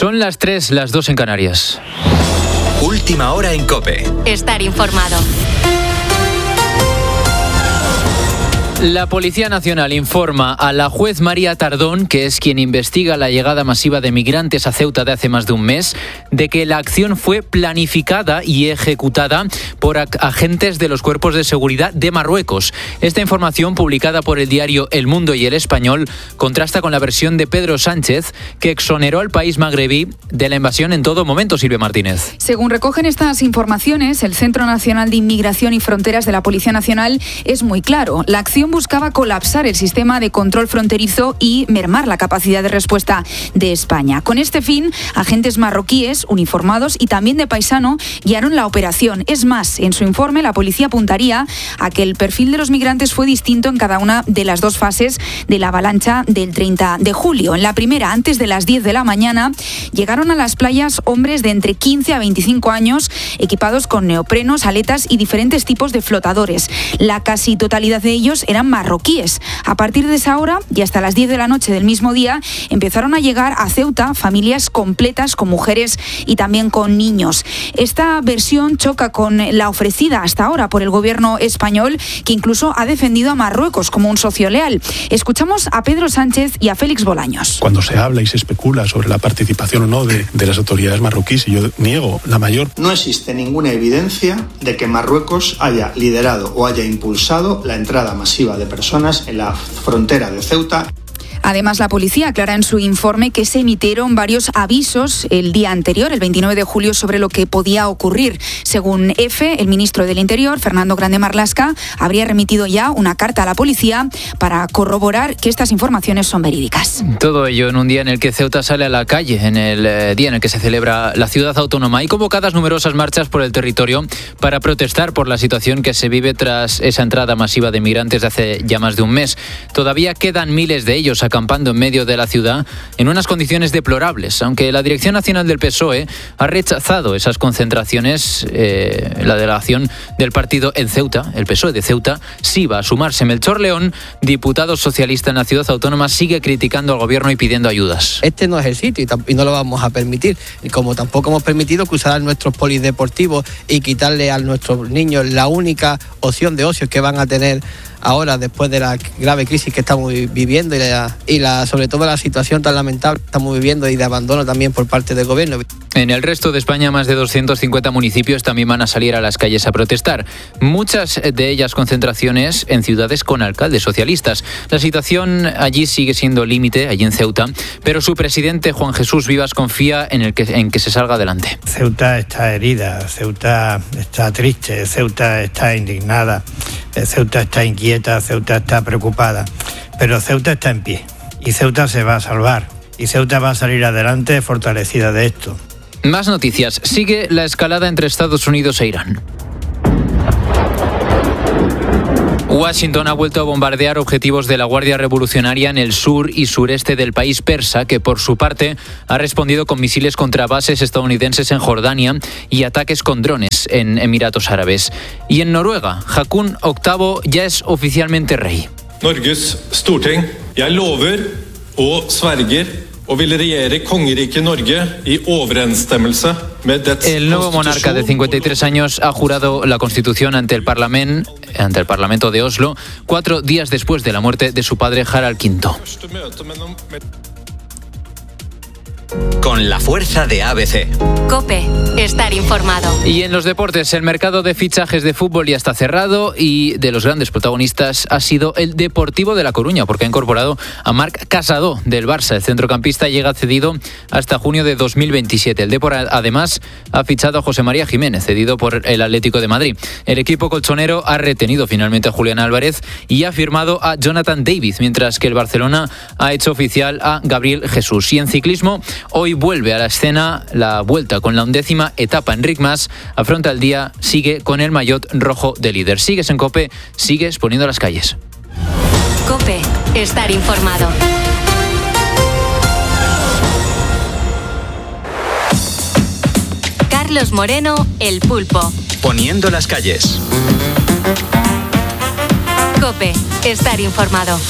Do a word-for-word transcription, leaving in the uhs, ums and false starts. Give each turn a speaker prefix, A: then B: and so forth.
A: Son las tres, las dos en Canarias.
B: Última hora en COPE.
C: Estar informado.
A: La Policía Nacional informa a la juez María Tardón, que es quien investiga la llegada masiva de migrantes a Ceuta de hace más de un mes, de que la acción fue planificada y ejecutada por agentes de los cuerpos de seguridad de Marruecos. Esta información, publicada por el diario El Mundo y El Español, contrasta con la versión de Pedro Sánchez, que exoneró al país magrebí de la invasión en todo momento. Silvia Martínez.
D: Según recogen estas informaciones, el Centro Nacional de Inmigración y Fronteras de la Policía Nacional es muy claro. La acción buscaba colapsar el sistema de control fronterizo y mermar la capacidad de respuesta de España. Con este fin, agentes marroquíes, uniformados y también de paisano guiaron la operación. Es más, en su informe la policía apuntaría a que el perfil de los migrantes fue distinto en cada una de las dos fases de la avalancha del treinta de julio. En la primera, antes de las diez de la mañana, llegaron a las playas hombres de entre quince a veinticinco años, equipados con neoprenos, aletas y diferentes tipos de flotadores. La casi totalidad de ellos eran marroquíes. A partir de esa hora y hasta las diez de la noche del mismo día empezaron a llegar a Ceuta familias completas con mujeres y también con niños. Esta versión choca con la ofrecida hasta ahora por el gobierno español, que incluso ha defendido a Marruecos como un socio leal. Escuchamos a Pedro Sánchez y a Félix Bolaños.
E: Cuando se habla y se especula sobre la participación o no de, de las autoridades marroquíes, y yo niego la mayor.
F: No existe ninguna evidencia de que Marruecos haya liderado o haya impulsado la entrada masiva de personas en la frontera de Ceuta.
D: Además, la policía aclara en su informe que se emitieron varios avisos el día anterior, el veintinueve de julio, sobre lo que podía ocurrir. Según EFE, el ministro del Interior, Fernando Grande Marlaska, habría remitido ya una carta a la policía para corroborar que estas informaciones son verídicas.
A: Todo ello en un día en el que Ceuta sale a la calle, en el eh, día en el que se celebra la ciudad autónoma. Hay convocadas numerosas marchas por el territorio para protestar por la situación que se vive tras esa entrada masiva de migrantes de hace ya más de un mes. Todavía quedan miles de ellos acampando en medio de la ciudad en unas condiciones deplorables, aunque la Dirección Nacional del P S O E ha rechazado esas concentraciones. Eh, la delegación del partido en Ceuta, el P S O E de Ceuta, sí va a sumarse. Melchor León, diputado socialista en la ciudad autónoma, sigue criticando al gobierno y pidiendo ayudas.
G: Este no es el sitio y, t- y no lo vamos a permitir, y como tampoco hemos permitido que usaran nuestros polideportivos y quitarle a nuestros niños la única opción de ocio que van a tener ahora después de la grave crisis que estamos viviendo y, la, y la, sobre todo la situación tan lamentable que estamos viviendo y de abandono también por parte del gobierno.
A: En el resto de España, más de doscientos cincuenta municipios también van a salir a las calles a protestar. Muchas de ellas concentraciones en ciudades con alcaldes socialistas. La situación allí sigue siendo límite, allí en Ceuta, pero su presidente, Juan Jesús Vivas, confía en, el que, en que se salga adelante.
H: Ceuta está herida, Ceuta está triste, Ceuta está indignada, Ceuta está inquieta, Ceuta está preocupada, pero Ceuta está en pie y Ceuta se va a salvar y Ceuta va a salir adelante fortalecida de esto.
A: Más noticias. Sigue la escalada entre Estados Unidos e Irán. Washington ha vuelto a bombardear objetivos de la Guardia Revolucionaria en el sur y sureste del país persa, que por su parte ha respondido con misiles contra bases estadounidenses en Jordania y ataques con drones en Emiratos Árabes. Y en Noruega, Haakon octavo ya es oficialmente rey.
I: Norges Storting, jeg lover og sverger og vil regjere kongeriket Norge i overensstemmelse med dets
A: El nuevo monarca de cincuenta y tres años ha jurado la Constitución ante el Parlamento, ante el Parlamento de Oslo, cuatro días después de la muerte de su padre Harald quinto.
B: Con la fuerza de A B C.
C: COPE. Estar informado.
A: Y en los deportes, el mercado de fichajes de fútbol ya está cerrado y de los grandes protagonistas ha sido el Deportivo de La Coruña, porque ha incorporado a Marc Casado del Barça. El centrocampista llega cedido hasta junio de dos mil veintisiete. El Depor además ha fichado a José María Jiménez, cedido por el Atlético de Madrid. El equipo colchonero ha retenido finalmente a Julián Álvarez y ha firmado a Jonathan David, mientras que el Barcelona ha hecho oficial a Gabriel Jesús. Y en ciclismo, hoy vuelve a la escena la vuelta con la undécima etapa. Enric Mas afronta el día, sigue con el maillot rojo de líder. Sigues en COPE, sigues poniendo las calles.
C: COPE. Estar informado. Carlos Moreno, El Pulpo.
B: Poniendo las calles.
C: COPE. Estar informado.